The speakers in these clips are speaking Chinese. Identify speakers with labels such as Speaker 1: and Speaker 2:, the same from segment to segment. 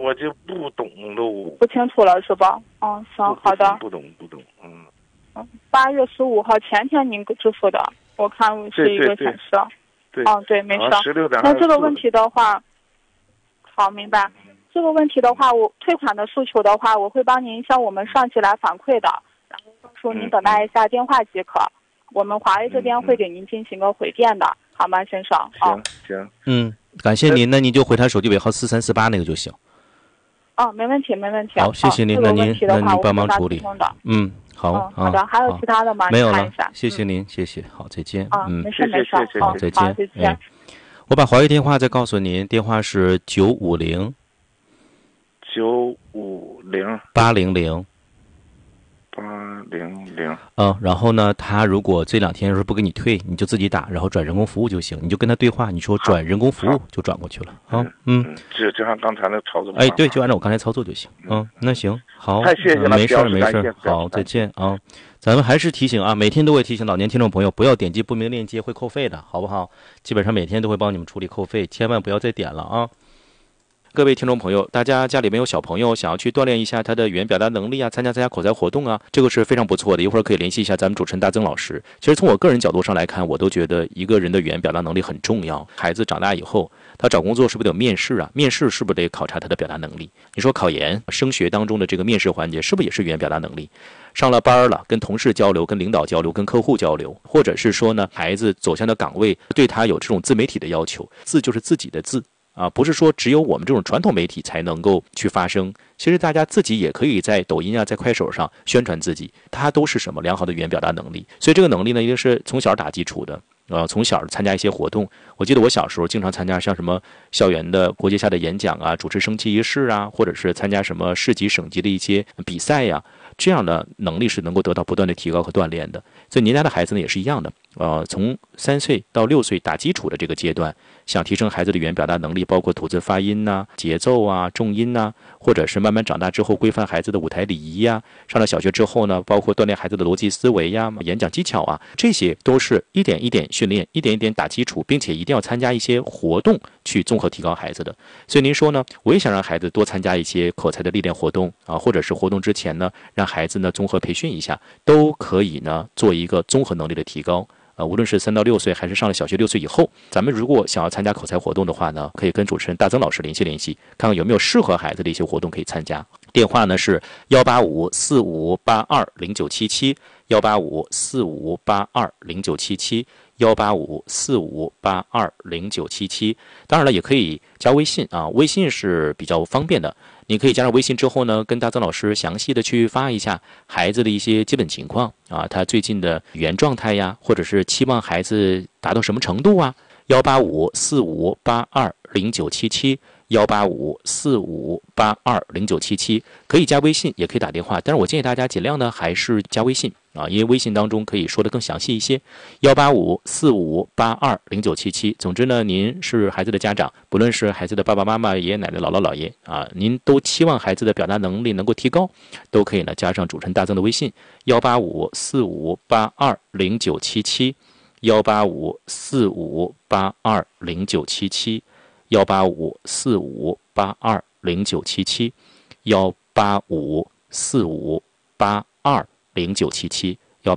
Speaker 1: 我就不懂喽，
Speaker 2: 不清楚了是吧？嗯，行，好的。
Speaker 1: 不懂。
Speaker 2: 8月15号前天您支付的，我看是一个显示。
Speaker 1: 对。
Speaker 2: 对，没事。
Speaker 1: 16.24。
Speaker 2: 那这个问题的话，好，明白。这个问题的话，我退款的诉求的话，我会帮您向我们上级来反馈的，然后告诉您等待一下电话即可。我们华为这边会给您进行个回电的，好吗，先生？
Speaker 1: 行。
Speaker 3: 感谢您，那您就回他手机尾号4348那个就行。
Speaker 2: 没问题。
Speaker 3: 好，谢谢您，那您帮忙处理。好。
Speaker 2: 好的，还有其他的吗？
Speaker 3: 没有了，谢谢您，谢谢，好，再见。
Speaker 2: 没事。
Speaker 3: 好，再见。我把华为电话再告诉您，电话是950 800
Speaker 1: 800。
Speaker 3: 然后呢，他如果这2天要是不给你退，你就自己打，然后转人工服务就行，你就跟他对话，你说转人工服务就转过去了。
Speaker 1: 就按刚才那操作。
Speaker 3: 对，就按照我刚才操作就行。那行，好，
Speaker 1: 太谢谢了，
Speaker 3: 没事，好，再见啊。咱们还是提醒啊，每天都会提醒老年听众朋友不要点击不明链接，会扣费的，好不好？基本上每天都会帮你们处理扣费，千万不要再点了啊。各位听众朋友，大家家里面有小朋友想要去锻炼一下他的语言表达能力啊，参加口才活动啊，这个是非常不错的。一会儿可以联系一下咱们主持人大曾老师。其实从我个人角度上来看，我都觉得一个人的语言表达能力很重要。孩子长大以后，他找工作是不是得有面试啊？面试是不是得考察他的表达能力？你说考研、升学当中的这个面试环节，是不是也是语言表达能力？上了班了，跟同事交流、跟领导交流、跟客户交流，或者是说呢，孩子走向的岗位对他有这种自媒体的要求，字就是自己的字。不是说只有我们这种传统媒体才能够去发声，其实大家自己也可以在抖音啊，在快手上宣传自己，它都是什么良好的语言表达能力。所以这个能力呢，一定是从小打基础的。从小参加一些活动，我记得我小时候经常参加像什么校园的国际下的演讲啊，主持升旗仪式啊，或者是参加什么市级省级的一些比赛呀，这样的能力是能够得到不断的提高和锻炼的。所以您家的孩子呢也是一样的，从3岁到6岁打基础的这个阶段，想提升孩子的语言表达能力，包括吐字发音呐、节奏啊、重音呐，或者是慢慢长大之后规范孩子的舞台礼仪呀，上了小学之后呢，包括锻炼孩子的逻辑思维呀、演讲技巧啊，这些都是一点一点训练，一点一点打基础，并且一定要参加一些活动去综合提高孩子的。所以您说呢，我也想让孩子多参加一些口才的历练活动啊，或者是活动之前呢，让孩子呢综合培训一下，都可以呢做一个综合能力的提高。无论是3到6岁还是上了小学6岁以后，咱们如果想要参加口才活动的话呢，可以跟主持人大曾老师联系联系，看看有没有适合孩子的一些活动可以参加。电话呢是18545820977 18545820977 18545820977。当然了，也可以加微信啊，微信是比较方便的。你可以加上微信之后呢，跟大曾老师详细的去发一下孩子的一些基本情况啊，他最近的语言状态呀，或者是期望孩子达到什么程度啊。18545820977 18545820977，可以加微信，也可以打电话，但是我建议大家尽量呢还是加微信啊，因为微信当中可以说的更详细一些。18545820977。总之呢，您是孩子的家长，不论是孩子的爸爸妈妈、爷爷奶奶、姥姥姥爷啊，您都期望孩子的表达能力能够提高，都可以呢加上主持人大曾的微信18545820977 18545820977 18545820977 18545820977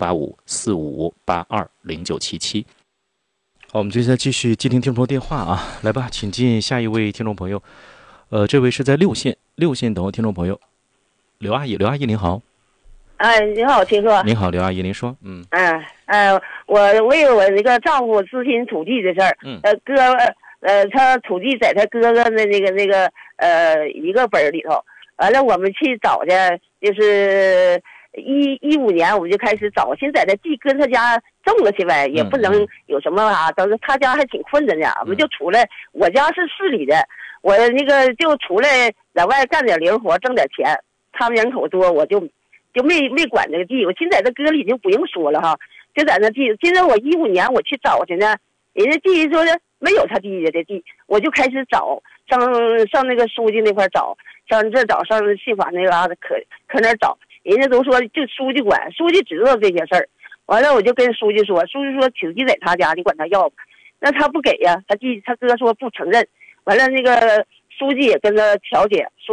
Speaker 3: 18545820977。好，我们接下来继续接听听众电话啊，来吧，请进下一位听众朋友。这位是在6线等候听众朋友，刘阿姨您好。
Speaker 4: 你好，听说。
Speaker 3: 您好，刘阿姨，您说。
Speaker 4: 我为我那个丈夫咨询土地的事儿。他土地在他哥哥的那个一个本里头，完了我们去找去，就是15年我们就开始找，现在他地跟他家种了去呗，也不能有什么啊，但是他家还挺困难的，我们就出来，我家是市里的，我那个就出来在外干点零活挣点钱，他们人口多，我就没管这个地，我现在这哥里就不用说了哈，就在那地，现在我15年我去找去呢，人家地说的没有他弟弟的地，我就开始找，上那个书记那块找，上这找，上信访那嘎达可那找，人家都说就书记管，书记知道这些事儿，完了我就跟书记说土地在他家，你管他要吧，那他不给呀，他哥说不承认，完了那个书记也跟他调解说。